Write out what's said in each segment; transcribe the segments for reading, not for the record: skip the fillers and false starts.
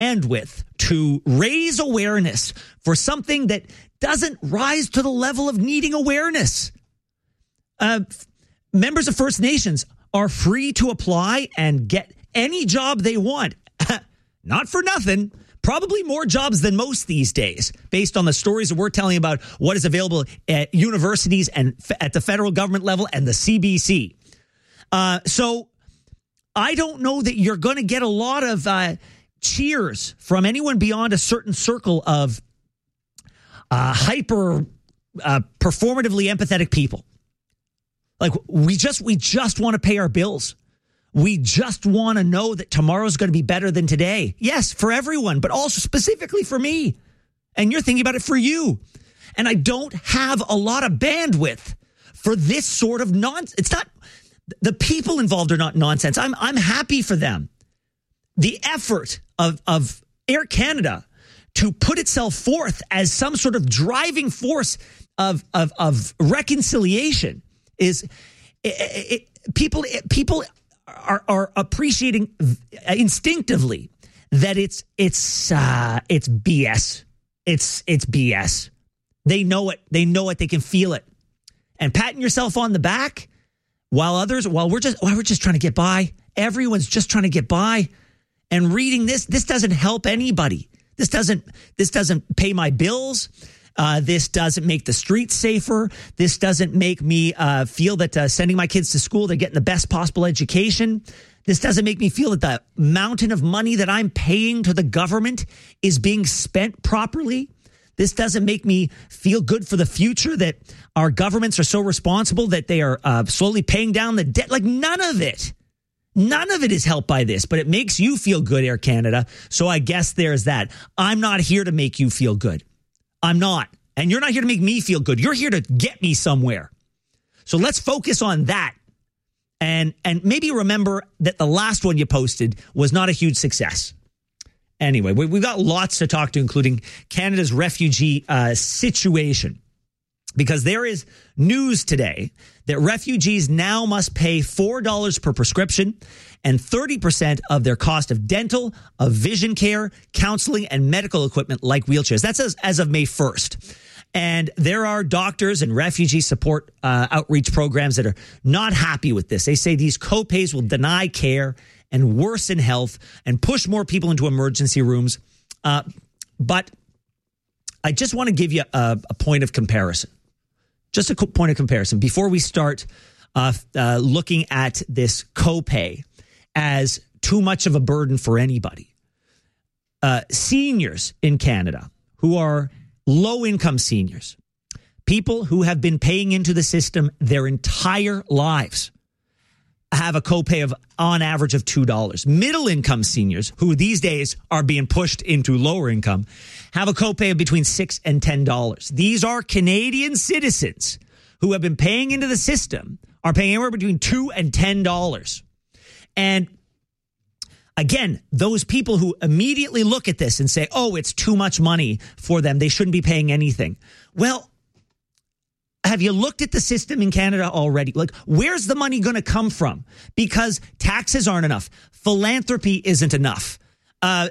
bandwidth to raise awareness for something that doesn't rise to the level of needing awareness. Members of First Nations are free to apply and get any job they want. Not for nothing. Probably more jobs than most these days, based on the stories that we're telling about what is available at universities and at the federal government level and the CBC. So I don't know that you're going to get a lot of cheers from anyone beyond a certain circle of hyper performatively empathetic people. Like we just want to pay our bills. We just want to know that tomorrow's going to be better than today. Yes, for everyone, but also specifically for me. And you're thinking about it for you. And I don't have a lot of bandwidth for this sort of nonsense. It's not, the people involved are not nonsense. I'm happy for them. The effort of Air Canada to put itself forth as some sort of driving force of reconciliation is people are appreciating instinctively that it's BS. It's BS. They know it. They can feel it. And patting yourself on the back while we're just trying to get by. Everyone's just trying to get by. And reading this doesn't help anybody. This doesn't pay my bills. This doesn't make the streets safer. This doesn't make me feel that sending my kids to school, they're getting the best possible education. This doesn't make me feel that the mountain of money that I'm paying to the government is being spent properly. This doesn't make me feel good for the future that our governments are so responsible that they are slowly paying down the debt. Like none of it is helped by this, but it makes you feel good, Air Canada. So I guess there's that. I'm not here to make you feel good. I'm not. And you're not here to make me feel good. You're here to get me somewhere. So let's focus on that. And maybe remember that the last one you posted was not a huge success. Anyway, we've got lots to talk to, including Canada's refugee situation. Because there is news today that refugees now must pay $4 per prescription and 30% of their cost of dental, of vision care, counseling, and medical equipment like wheelchairs. That's as of May 1st. And there are doctors and refugee support outreach programs that are not happy with this. They say these copays will deny care and worsen health and push more people into emergency rooms. But I just want to give you a point of comparison. Just a point of comparison before we start looking at this copay as too much of a burden for anybody. Seniors in Canada who are low-income seniors, people who have been paying into the system their entire lives, have a copay of, on average, of $2. Middle-income seniors, who these days are being pushed into lower income, have a copay of between $6 and $10. These are Canadian citizens who have been paying into the system, are paying anywhere between $2 and $10. And again, those people who immediately look at this and say, oh, it's too much money for them, they shouldn't be paying anything. Well, have you looked at the system in Canada already? Like, where's the money going to come from? Because taxes aren't enough. Philanthropy isn't enough. AI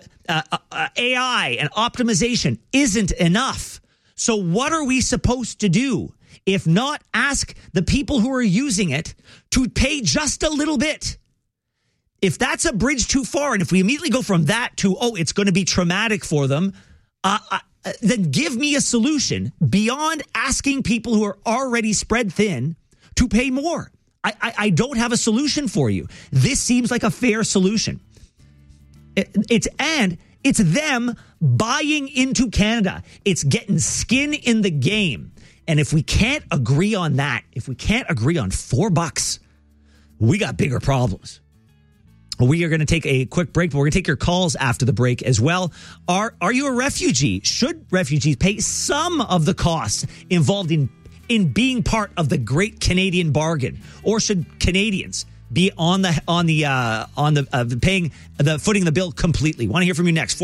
and optimization isn't enough. So what are we supposed to do if not ask the people who are using it to pay just a little bit? If that's a bridge too far, and if we immediately go from that to, oh, it's going to be traumatic for them, then give me a solution beyond asking people who are already spread thin to pay more. I don't have a solution for you. This seems like a fair solution. It's them buying into Canada. It's getting skin in the game. And if we can't agree on that, if we can't agree on $4, we got bigger problems. We are going to take a quick break, but we're going to take your calls after the break as well. Are you a refugee? Should refugees pay some of the costs involved in being part of the great Canadian bargain, or should Canadians be on the paying the footing the bill completely? Want to hear from you next.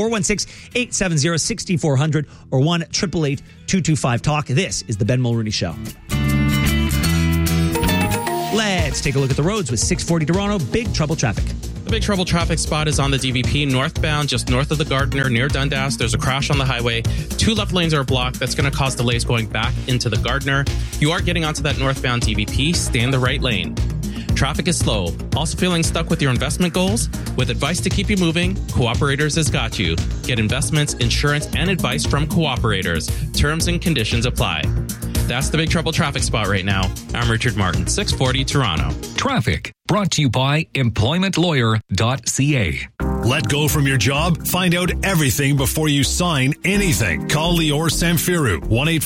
416-870-6400 or 1-888-225-TALK. This is the Ben Mulroney Show. Let's take a look at the roads with 640 Toronto. Big trouble traffic. The Big Trouble traffic spot is on the DVP northbound, just north of the Gardiner near Dundas. There's a crash on the highway. 2 left lanes are blocked. That's going to cause delays going back into the Gardiner. You are getting onto that northbound DVP. Stay in the right lane. Traffic is slow. Also feeling stuck with your investment goals? With advice to keep you moving, Cooperators has got you. Get investments, insurance, and advice from Cooperators. Terms and conditions apply. That's the Big Trouble traffic spot right now. I'm Richard Martin, 640 Toronto. Traffic brought to you by employmentlawyer.ca. Let go from your job? Find out everything before you sign anything. Call Lior Samfiru,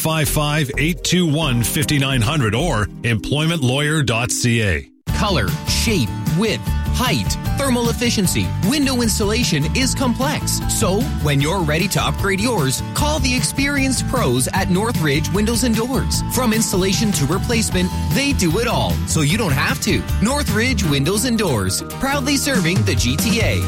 1-855-821-5900 or employmentlawyer.ca. Color, shape, width, height, thermal efficiency, window installation is complex. So, when you're ready to upgrade yours, call the experienced pros at Northridge Windows and Doors. From installation to replacement, they do it all, so you don't have to. Northridge Windows and Doors, proudly serving the GTA.